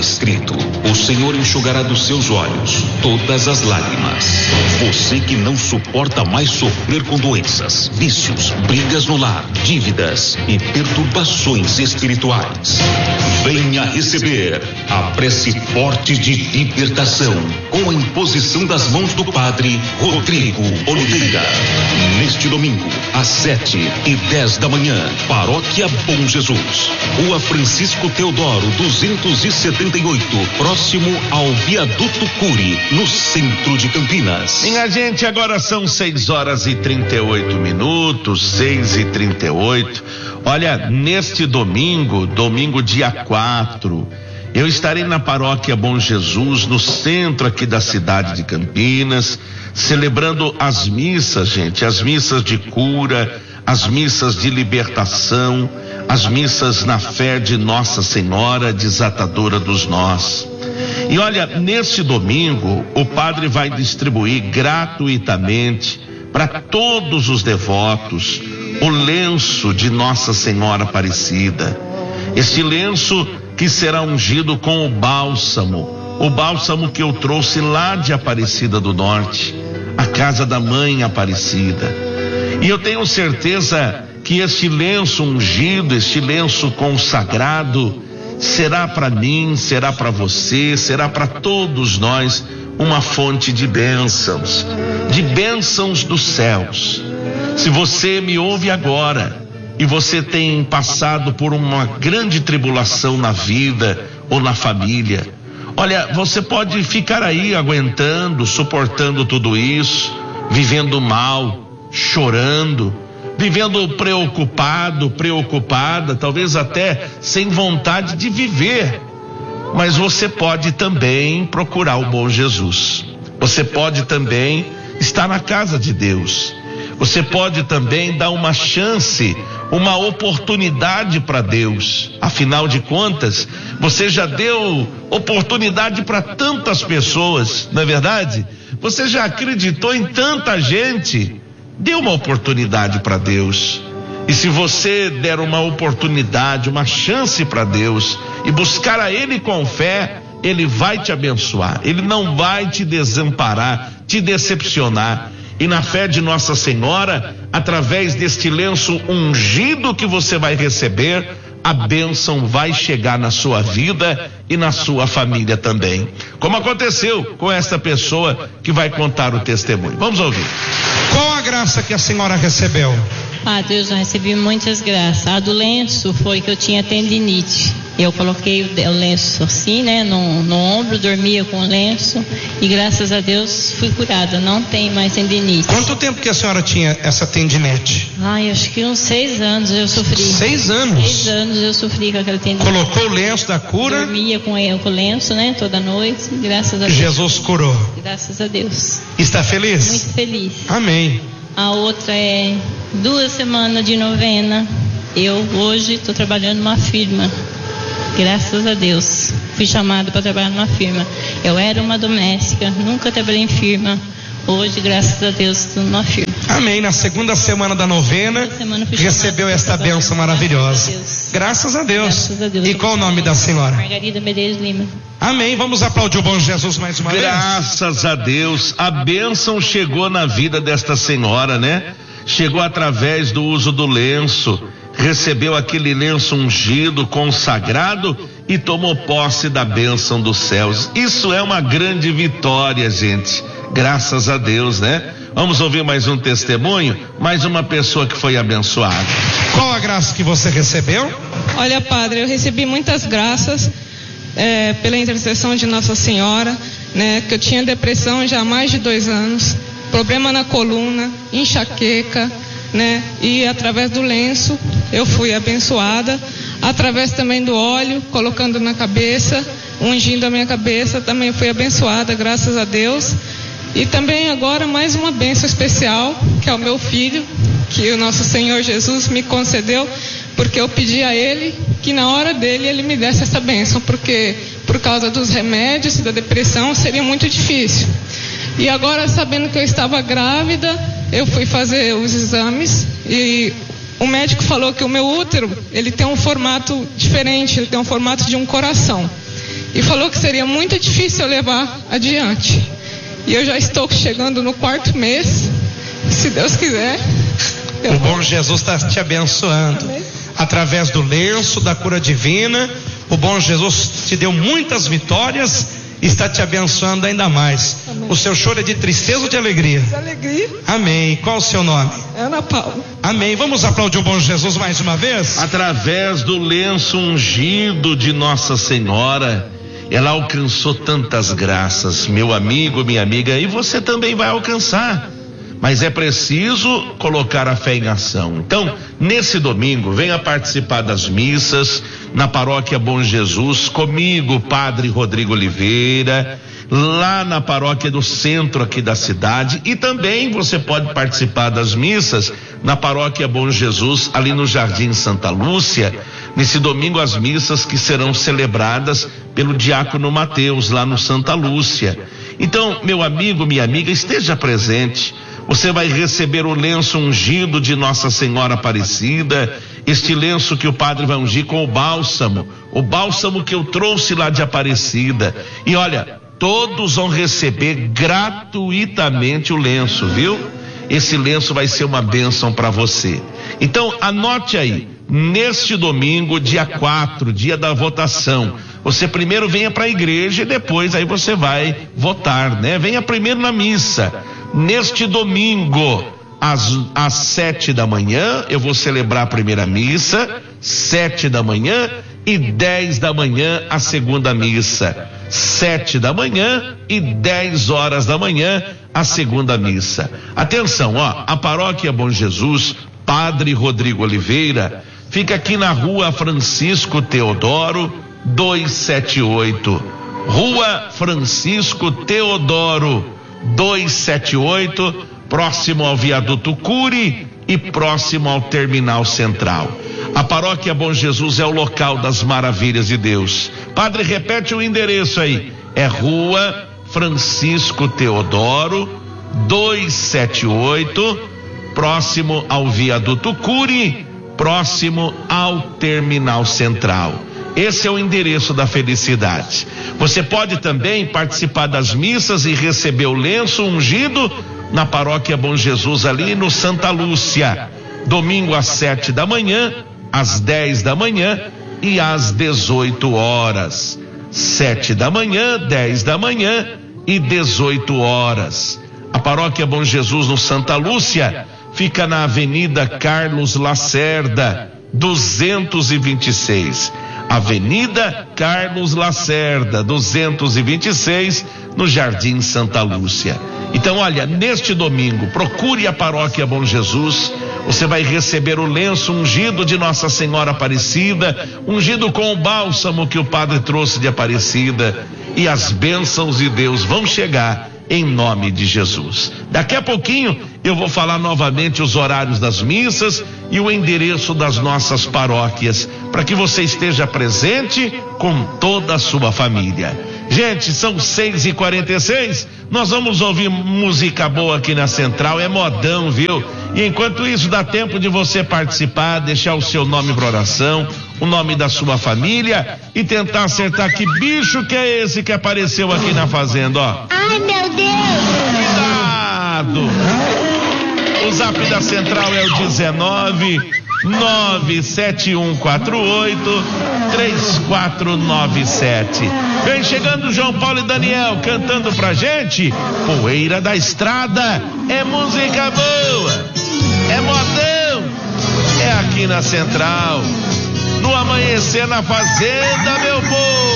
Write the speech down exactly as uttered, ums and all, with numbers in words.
escrito: o Senhor enxugará dos seus olhos todas as lágrimas. Você que não suporta mais sofrer com doenças, vícios, brigas no lar, dívidas e perturbações espirituais, venha receber a prece forte de libertação com a imposição das mãos do Padre Rodrigo Oliveira. Neste domingo, às sete e dez da manhã, Paróquia Bom Jesus, Rua Francisco Teodoro, duzentos e setenta e oito, próximo ao Viaduto Cury, no centro de Campinas. Minha gente, agora são seis horas e trinta e oito minutos, seis e trinta e oito. Olha, neste domingo, domingo dia quatro, eu estarei na Paróquia Bom Jesus, no centro aqui da cidade de Campinas, celebrando as missas, gente, as missas de cura, as missas de libertação, as missas na fé de Nossa Senhora, desatadora dos nós. E olha, neste domingo, o padre vai distribuir gratuitamente para todos os devotos o lenço de Nossa Senhora Aparecida. Este lenço que será ungido com o bálsamo, o bálsamo que eu trouxe lá de Aparecida do Norte, a casa da Mãe Aparecida. E eu tenho certeza que este lenço ungido, este lenço consagrado, será para mim, será para você, será para todos nós uma fonte de bênçãos, de bênçãos dos céus. Se você me ouve agora e você tem passado por uma grande tribulação na vida ou na família, olha, você pode ficar aí aguentando, suportando tudo isso, vivendo mal, chorando, vivendo preocupado, preocupada, talvez até sem vontade de viver. Mas você pode também procurar o bom Jesus. Você pode também estar na casa de Deus. Você pode também dar uma chance, uma oportunidade para Deus. Afinal de contas, você já deu oportunidade para tantas pessoas, não é verdade? Você já acreditou em tanta gente. Dê uma oportunidade para Deus. E se você der uma oportunidade, uma chance para Deus e buscar a Ele com fé, Ele vai te abençoar. Ele não vai te desamparar, te decepcionar. E na fé de Nossa Senhora, através deste lenço ungido que você vai receber, a bênção vai chegar na sua vida e na sua família também. Como aconteceu com esta pessoa que vai contar o testemunho. Vamos ouvir. Qual a graça que a senhora recebeu? Ah, Deus, eu recebi muitas graças. A do lenço foi que eu tinha tendinite. Eu coloquei o lenço assim, né, no, no ombro, dormia com o lenço e graças a Deus fui curada, não tem mais tendinite. Quanto tempo que a senhora tinha essa tendinite? Ai, acho que uns seis anos eu sofri. Seis anos? Seis anos eu sofri com aquela tendinite. Colocou o lenço da cura? Dormia com, ele, com o lenço, né, toda noite, graças a Deus. Jesus curou. Graças a Deus. Está feliz? Muito feliz. Amém. A outra é duas semanas de novena. Eu hoje estou trabalhando numa firma. Graças a Deus. Fui chamada para trabalhar numa firma. Eu era uma doméstica, nunca trabalhei em firma. Hoje, graças a Deus, estou numa firma. Amém. Na segunda semana da novena, semana recebeu esta bênção maravilhosa. Graças a Deus. Graças a Deus. E qual o nome da senhora? Margarida Medeiros Lima. Amém. Vamos aplaudir o bom Jesus mais uma vez. Graças a Deus. A bênção chegou na vida desta senhora, né? Chegou através do uso do lenço. Recebeu aquele lenço ungido, consagrado e tomou posse da bênção dos céus. Isso é uma grande vitória, gente. Graças a Deus, né? Vamos ouvir mais um testemunho, mais uma pessoa que foi abençoada. Qual a graça que você recebeu? Olha, padre, eu recebi muitas graças é, pela intercessão de Nossa Senhora, né? Que eu tinha depressão já há mais de dois anos, problema na coluna, enxaqueca, né? E através do lenço eu fui abençoada, através também do óleo, colocando na cabeça, ungindo a minha cabeça, também fui abençoada, graças a Deus. E também agora mais uma bênção especial, que é o meu filho, que o nosso Senhor Jesus me concedeu, porque eu pedi a Ele que na hora dele Ele me desse essa bênção, porque por causa dos remédios e da depressão seria muito difícil. E agora, sabendo que eu estava grávida, eu fui fazer os exames e o médico falou que o meu útero, ele tem um formato diferente, ele tem um formato de um coração. e falou que seria muito difícil eu levar adiante. E eu já estou chegando no quarto mês, se Deus quiser. O bom Jesus está te abençoando. Amém. Através do lenço, da cura divina, o bom Jesus te deu muitas vitórias e está te abençoando ainda mais. Amém. O seu choro é de tristeza ou de alegria? De alegria. Amém. Qual o seu nome? Ana Paula. Amém. Vamos aplaudir o bom Jesus mais uma vez? Através do lenço ungido de Nossa Senhora, ela alcançou tantas graças, meu amigo, minha amiga, e você também vai alcançar. Mas é preciso colocar a fé em ação. Então, nesse domingo, venha participar das missas na Paróquia Bom Jesus, comigo, Padre Rodrigo Oliveira, lá na paróquia do centro aqui da cidade, e também você pode participar das missas na Paróquia Bom Jesus, ali no Jardim Santa Lúcia, nesse domingo as missas que serão celebradas pelo diácono Mateus, lá no Santa Lúcia. Então, meu amigo, minha amiga, esteja presente. Você vai receber o lenço ungido de Nossa Senhora Aparecida, este lenço que o padre vai ungir com o bálsamo, o bálsamo que eu trouxe lá de Aparecida. E olha, todos vão receber gratuitamente o lenço, viu? Esse lenço vai ser uma bênção para você. Então, anote aí, neste domingo, dia quatro, dia da votação, você primeiro venha para a igreja e depois aí você vai votar, né? Venha primeiro na missa. Neste domingo, às, às sete da manhã, eu vou celebrar a primeira missa, sete da manhã e dez da manhã a segunda missa. Sete da manhã e dez horas da manhã a segunda missa. Atenção, ó, a Paróquia Bom Jesus, Padre Rodrigo Oliveira, fica aqui na Rua Francisco Teodoro, duzentos e setenta e oito. Rua Francisco Teodoro, duzentos e setenta e oito, próximo ao viaduto Cury e próximo ao terminal central. A Paróquia Bom Jesus é o local das maravilhas de Deus. Padre, repete o endereço aí. É Rua Francisco Teodoro, duzentos e setenta e oito, próximo ao viaduto Cury, próximo ao terminal central. Esse é o endereço da felicidade. Você pode também participar das missas e receber o lenço ungido na Paróquia Bom Jesus, ali no Santa Lúcia, domingo às sete da manhã, às dez da manhã e às dezoito horas. Sete da manhã, dez da manhã e dezoito horas. A Paróquia Bom Jesus no Santa Lúcia fica na Avenida Carlos Lacerda, duzentos e vinte e seis. Avenida Carlos Lacerda, duzentos e vinte e seis, no Jardim Santa Lúcia. Então, olha, neste domingo, procure a Paróquia Bom Jesus. Você vai receber o lenço ungido de Nossa Senhora Aparecida, ungido com o bálsamo que o padre trouxe de Aparecida, e as bênçãos de Deus vão chegar em nome de Jesus. Daqui a pouquinho eu vou falar novamente os horários das missas e o endereço das nossas paróquias, para que você esteja presente com toda a sua família. Gente, são seis e quarenta e seis, nós vamos ouvir música boa aqui na Central, é modão, viu? E enquanto isso, dá tempo de você participar, deixar o seu nome para oração, o nome da sua família e tentar acertar que bicho que é esse que apareceu aqui na fazenda, ó. Ai, meu Deus! Cuidado! O zap da Central é o dezenove, nove sete um quatro oito, três quatro nove sete. Vem chegando João Paulo e Daniel cantando pra gente. Poeira da Estrada é música boa, é modão, é aqui na Central, no amanhecer na fazenda, meu povo.